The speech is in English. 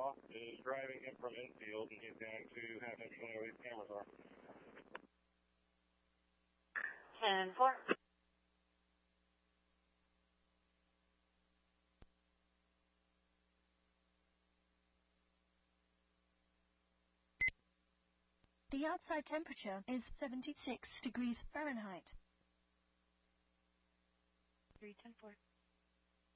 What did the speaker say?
Shaw is driving in from infield, and he's going to have him show where these cameras are. 10-4. The outside temperature is 76 degrees Fahrenheit. 3-10-4.